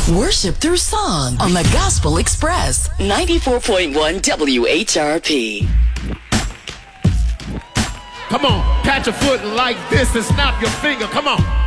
Worship through song on the Gospel Express, 94.1 WHRP. Come on, pat your foot like this and snap your finger. Come on.